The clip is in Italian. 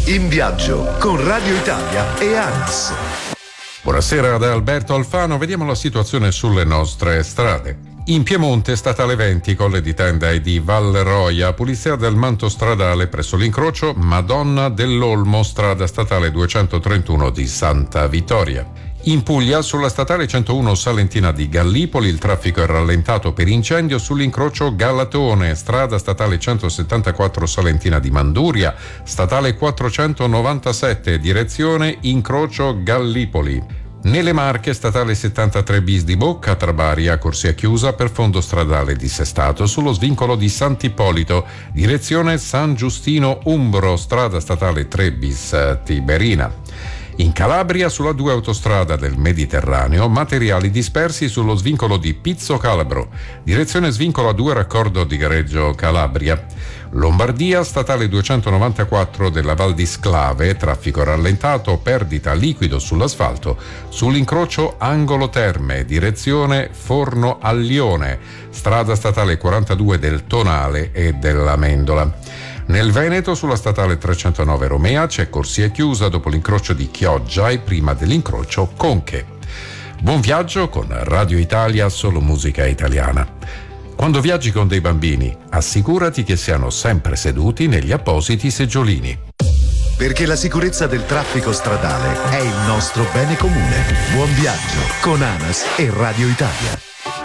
In viaggio con Radio Italia e ANAS. Buonasera da Alberto Alfano, vediamo la situazione sulle nostre strade. In Piemonte, statale 20, Colle di Tenda e di Valleroia, pulizia del manto stradale presso l'incrocio Madonna dell'Olmo, strada statale 231 di Santa Vittoria. In Puglia, sulla statale 101 Salentina di Gallipoli, il traffico è rallentato per incendio sull'incrocio Galatone, strada statale 174 Salentina di Manduria, statale 497, direzione incrocio Gallipoli. Nelle Marche, statale 73 bis di Bocca, tra Bari a corsia chiusa per fondo stradale dissestato sullo svincolo di Sant'Ippolito, direzione San Giustino Umbro, strada statale 3 bis Tiberina. In Calabria, sulla 2 autostrada del Mediterraneo, materiali dispersi sullo svincolo di Pizzo Calabro, direzione svincolo A2 raccordo di Reggio Calabria. Lombardia, statale 294 della Val di Sclave, traffico rallentato, perdita liquido sull'asfalto, sull'incrocio Angolo Terme, direzione Forno a Lione, strada statale 42 del Tonale e della Mendola. Nel Veneto, sulla statale 309 Romea, c'è corsia chiusa dopo l'incrocio di Chioggia e prima dell'incrocio Conche. Buon viaggio con Radio Italia, solo musica italiana. Quando viaggi con dei bambini, assicurati che siano sempre seduti negli appositi seggiolini. Perché la sicurezza del traffico stradale è il nostro bene comune. Buon viaggio con ANAS e Radio Italia.